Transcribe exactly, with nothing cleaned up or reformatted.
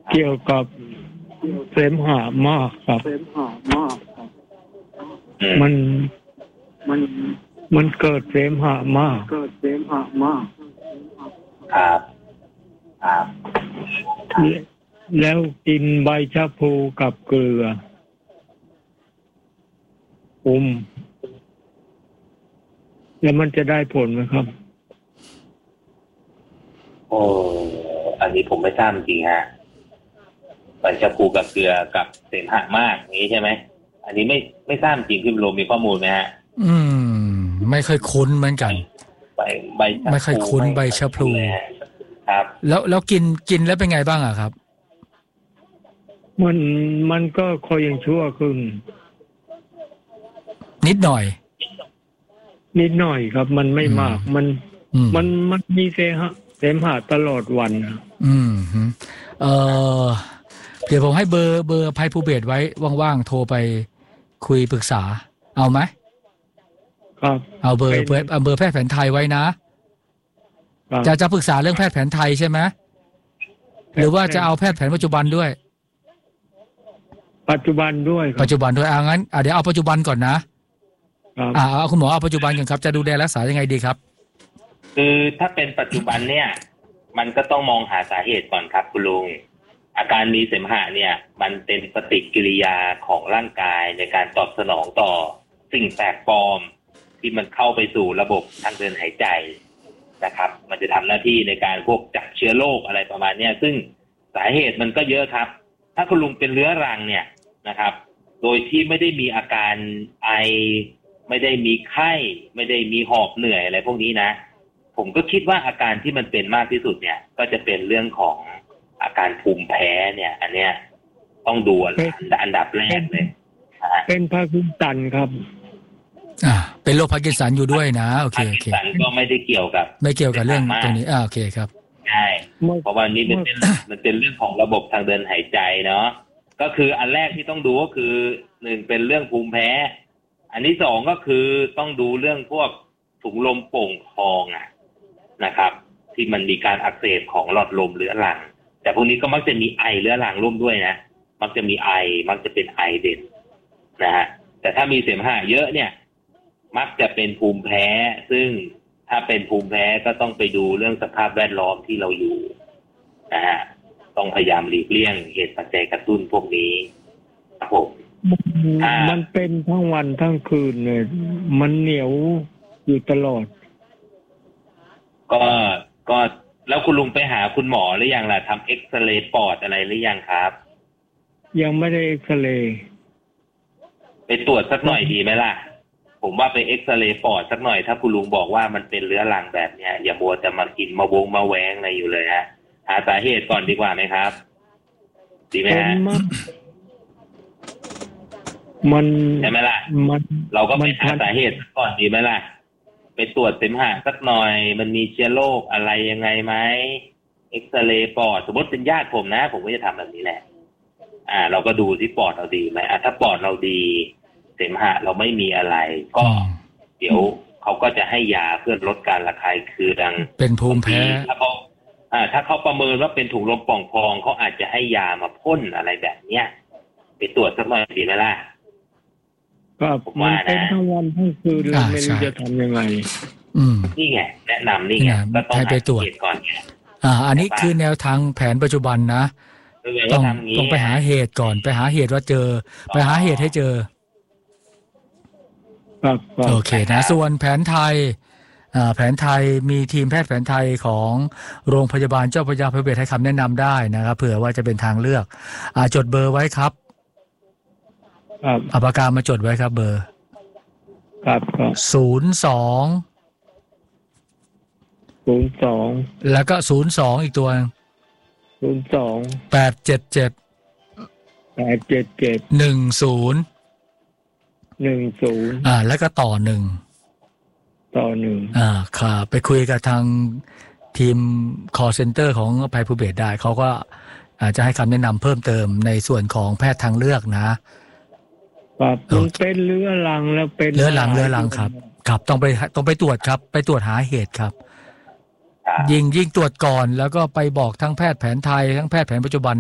เกี่ยวกับเสมหะมากครับเสมหะมากครับมันมันมันเกิดเสมหะมากเกิดเสมหะมากครับครับแล้วกินใบชะพูกับเกลืออมแล้วมันจะได้ผลไหมครับโอ้อันนี้ผมไม่ทราบจริงฮะใบชะพูกับเกลือกับเสมหะมากนี้ใช่ไหมอันนี้ไม่ไม่ทราบจริงพี่โรมมีข้อมูลไหมฮะอืมไม่ค่อยคุ้นเหมือนกันใบใบไม่ค่อยคุ้นใบชะพลูครับแล้วแล้วกินกินแล้วเป็นไงบ้างอะครับมันมันก็คอยยังชั่วขึ้นนิดหน่อยนิดหน่อยครับมันไม่มากมันมันมันมีเสมหะเสมหะตลอดวันอืมเออเดี๋ยวผมให้เบอร์เบอร์ภัยภูเบศรไว้ว่างๆโทรไปคุยปรึกษาเอาไหมครับเอาเบอร์เบอร์เบอร์แพทย์แผนไทยไว้นะจะจะปรึกษาเรื่องแพทย์แผนไทยใช่ไหมหรือว่าจะเอาแพทย์แผนปัจจุบันด้วยปัจจุบันด้วยปัจจุบันด้วยอ่างั้นอ่าเดี๋ยวเอาปัจจุบันก่อนนะอ่าเอาคุณหมอเอาปัจจุบันก่อนครับจะดูแลรักษายังไงดีครับคือถ้าเป็นปัจจุบันเนี่ยมันก็ต้องมองหาสาเหตุก่อนครับคุณลุงอาการมีเสมหะเนี่ยมันเป็นปฏิกิริยาของร่างกายในการตอบสนองต่อสิ่งแปลกปลอมที่มันเข้าไปสู่ระบบทางเดินหายใจนะครับมันจะทำหน้าที่ในการพวกจับเชื้อโรคอะไรประมาณนี้ซึ่งสาเหตุมันก็เยอะครับถ้าคุณลุงเป็นเรื้อรังเนี่ยนะครับโดยที่ไม่ได้มีอาการไอไม่ได้มีไข้ไม่ได้มีหอบเหนื่อยอะไรพวกนี้นะผมก็คิดว่าอาการที่มันเป็นมากที่สุดเนี่ยก็จะเป็นเรื่องของอาการภูมิแพ้เนี่ยอันเนี้ยต้องดูอันดับแรกเลยเป็นพาร์กินสันครับอ่าเป็นโรคพาร์กินสันอยู่ด้วยนะโอเคโอเคพาร์กินสันก็ไม่ได้เกี่ยวกับไม่เกี่ยวกับเรื่องตรงนี้อ่าโอเคครับใช่เพราะว่านี้มันเป็นมันเป็นเรื่องของระบบทางเดินหายใจเนาะก็คืออันแรกที่ต้องดูก็คือหนึ่งเป็นเรื่องภูมิแพ้อันที่สองก็คือต้องดูเรื่องพวกถุงลมโป่งพองอ่ะนะครับที่มันมีการอักเสบของหลอดลมเรื้อรังแต่พวกนี้ก็มักจะมีไอเรื้อรังร่วมด้วยนะมักจะมีไอมักจะเป็นไอเด่นนะฮะแต่ถ้ามีเสมหะเยอะเนี่ยมักจะเป็นภูมิแพ้ซึ่งถ้าเป็นภูมิแพ้ก็ต้องไปดูเรื่องสภาพแวดล้อมที่เราอยู่นะฮะต้องพยายามหลีกเลี่ยงเหตุปัจจัยกระตุ้นพวกนี้ครับผมมันเป็นทั้งวันทั้งคืนเลยมันเหนียวอยู่ตลอดก็ก็แล้วคุณลุงไปหาคุณหมอหรือยังล่ะทำเอ็กซเรย์ปอดอะไรหรือยังครับยังไม่ได้เอ็กซเรย์ไปตรวจสักหน่อยดีไหมล่ะผมว่าไปเอ็กซเรย์ปอดสักหน่อยถ้าคุณลุงบอกว่ามันเป็นเรื้อรังแบบเนี้ยอย่ามัวจะมากินมาวงมาแหวงอะไรอยู่เลยฮะหาสาเหตุก่อนดีกว่าไหมครับดีไหมฮะมันใช่ไหมล่ะเราก็ไปหาสาเหตุก่อนดีไหมล่ะไปตรวจเสมหะสักหน่อยมันมีเชื้อโรคอะไรยังไงไหมเอ็กซเรย์ปอดสมมติเป็นญาติผมนะผมก็จะทำแบบนี้แหละอ่าเราก็ดูที่ปอดเราดีไหมอ่ะถ้าปอดเราดีเสมหะเราไม่มีอะไรก็เดี๋ยวเขาก็จะให้ยาเพื่อลดการระคายเคืองเป็นภูมิแพ้ถ้าเขาอ่าถ้าเขาประเมินว่าเป็นถุงลมป่องพองเขาอาจจะให้ยามาพ่นอะไรแบบเนี้ยไปตรวจสักหน่อยดีไหมล่ะก็มันเป็นทั้งวันทั้งคืนเราไม่รู้จะทำยังไงอืมนี่ไงแนะนำนี่ไงก็ต้องไปตรวจก่อนอ่าอันนี้คือแนวทางแผนปัจจุบันนะต้องต้องไปหาเหตุก่อนไปหาเหตุว่าเจอไปหาเหตุให้เจอโอเคนะส่วนแผนไทยอ่าแผนไทยมีทีมแพทย์แผนไทยของโรงพยาบาลเจ้าพระยาภัยภูเบศรให้คำแนะนำได้นะครับเผื่อว่าจะเป็นทางเลือกอ่าจดเบอร์ไว้ครับเอาปากกามาจดไว้ครับเบอร์ครับศูนย์สองศูนย์สองแล้วก็ศูนย์สองอีกตัวศูนย์สองแปดเจ็ดเจ็ดแปดเจ็ดเจ็ดหนึ่งศูนย์หนึ่งศูนย์อ่าแล้วก็ต่อหนึ่งต่อหนึ่งอ่าค่ะไปคุยกับทางทีม call center ของภัยภูเบศรได้เขาก็อาจจะให้คำแนะนำเพิ่มเติมในส่วนของแพทย์ทางเลือกนะครับมันเป็นเรื้อรังแล้วเป็นเรื้อรังเรื้อรังครับครับต้องไปต้องไปตรวจครับไปตรวจหาเหตุครับยิ่งยิ่งตรวจก่อนแล้วก็ไปบอกทั้งแพทย์แผนไทยทั้งแพทย์แผนปัจจุบัน